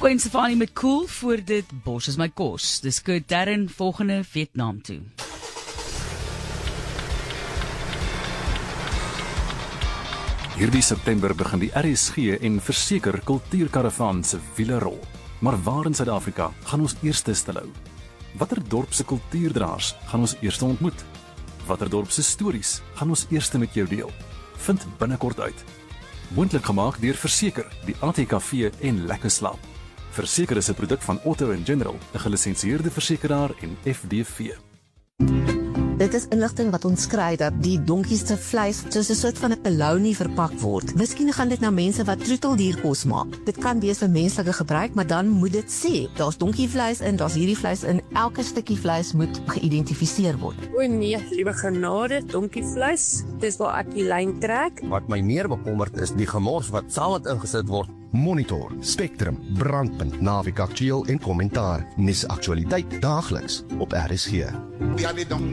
Gwen Stefani met Cool, voor dit Bos is my kos. Dis Kurt Darren, volgende Vietnam toe. Hierdie September begin die RSG en Verseker Kultuurkaravaan se wiele rol. Maar waar in Suid-Afrika gaan ons eerste stilhou? Watter dorp se kultuurdraers gaan ons eerste ontmoet? Watter dorp se stories gaan ons eerste met jou deel? Vind binnekort uit. Moontlik gemaak deur Verseker, die ATKV en Lekker Slaap. Verseker is 'n produk van Otto & General, 'n gelisensieerde versekeraar en FDV. Dit is inligting wat ons kry dat die donkies se vleis soos 'n soort van 'n bologna verpak word. Miskien gaan dit na mense wat troeteldierkos maak. Dit kan wees vir menslike gebruik, maar dan moet dit sê, daar's donkievleis in, daar's hierdie vleis in, elke stukkie vleis moet geïdentifiseer word. O nee, liewe genade, donkievleis, dis waar ek die lyn trek. Wat my meer bekommerd is die gemors wat saam met ingesit word. Monitor, Spectrum, Brandpunt, Naviek Aktueel en Kommentaar. Nuus aktualiteit daagliks op RSG.